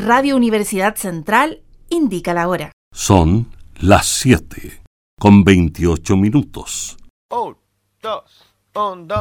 Radio Universidad Central indica la hora. Son las 7:28. 1, 2, 1, 2.